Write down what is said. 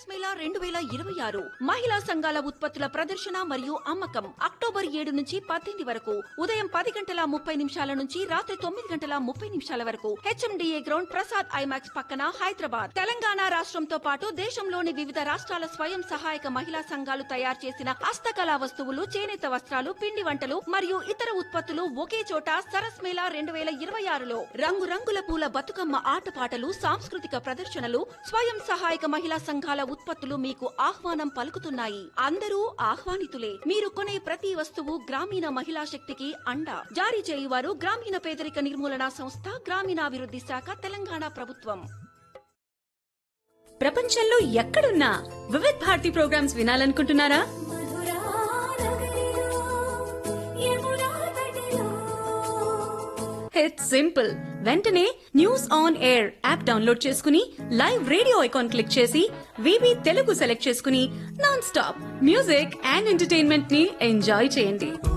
మేళా 2026 మహిళా సంఘాల ఉత్పత్తుల ప్రదర్శన మరియు అమ్మకం అక్టోబర్ 7 నుంచి 18 వరకు ఉదయం 10:30 నుంచి రాత్రి 9:30 వరకు హెచ్ఎండిఏ గ్రౌండ్ ప్రసాద్ ఐమాక్స్ పక్కన హైదరాబాద్. తెలంగాణ రాష్ట్రంతో పాటు దేశంలోని వివిధ రాష్ట్రాల స్వయం సహాయక మహిళా సంఘాలు తయారు చేసిన హస్తకళా వస్తువులు, చేనేత వస్త్రాలు, పిండి వంటలు మరియు ఇతర ఉత్పత్తులు ఒకే చోట సరస్ మేళా 2026లో రంగురంగుల పూల బతుకమ్మ ఆటపాటలు, సాంస్కృతిక ప్రదర్శనలు, స్వయం సహాయక మహిళా సంఘాల ఉత్పత్తులు మీకు ఆహ్వానం పలుకుతున్నాయి. అందరూ ఆహ్వానితులే. మీరు కొనే ప్రతి వస్తువు గ్రామీణ మహిళా శక్తికి అండ. జారీ చేయువారు గ్రామీణ పేదరిక నిర్మూలన సంస్థ, గ్రామీణాభివృద్ధి శాఖ, తెలంగాణ ప్రభుత్వం. ప్రపంచంలో ఎక్కడున్నా Vividh Bharati programmes వినాలనుకుంటున్నారా? It's simple. వెంటనే news on air app download చేసుకుని లైవ్ రేడియో ఐకాన్ క్లిక్ చేసి వివి తెలుగు సెలెక్ట్ చేసుకుని non stop music and entertainment ని ఎంజాయ్ చేయండి.